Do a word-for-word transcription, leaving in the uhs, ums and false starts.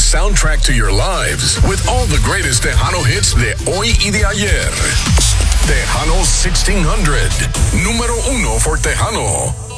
soundtrack to your lives with all the greatest Tejano hits de hoy y de ayer. Tejano sixteen hundred, número uno for Tejano.